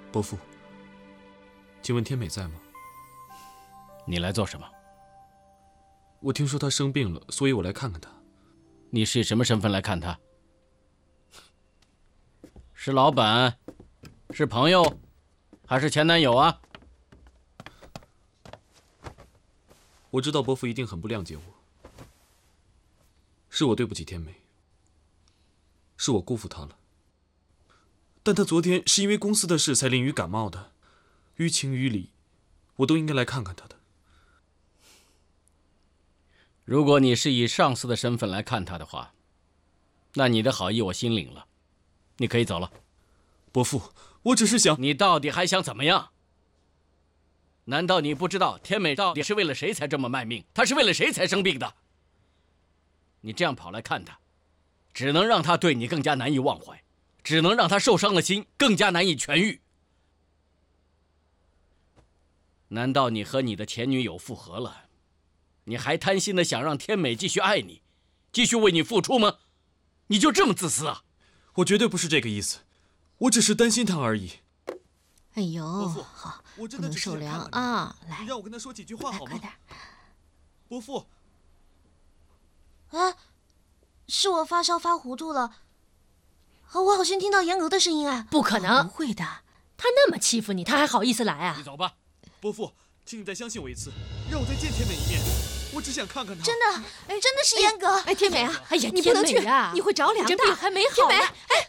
伯父，请问天美在吗？ 你来做什么？ 我听说她生病了，所以我来看看她。 你是以什么身份来看她？是老板，是朋友，还是前男友啊？ 我知道伯父一定很不谅解我，是我对不起天美，是我辜负她了。但她昨天是因为公司的事才淋雨感冒的，于情于理，我都应该来看看她的。 如果你是以上司的身份来看她的话，那你的好意我心领了，你可以走了。 伯父，我只是想…… 你到底还想怎么样？难道你不知道天美到底是为了谁才这么卖命？她是为了谁才生病的？你这样跑来看她，只能让她对你更加难以忘怀，只能让她受伤的心更加难以痊愈。难道你和你的前女友复合了，你还贪心的想让天美继续爱你，继续为你付出吗？你就这么自私啊？ 我绝对不是这个意思，我只是担心她而已。 哎呦， 伯父， 好， 我真的只是不能受凉想看看啊！来， 你让我跟他说几句话好吗？ 快点。 伯父， 啊，是我发烧发糊涂了。我好像听到严娥的声音啊！ 不可能， 不会的。 他那么欺负你，他还好意思来啊？ 你走吧。 伯父，请你再相信我一次，让我再见天美一面。我只想看看她。 真的，真的是严格。 哎，天美啊， 哎呀， 你不能去天美啊， 你会着凉的。 这病还没好呢。 天美，哎，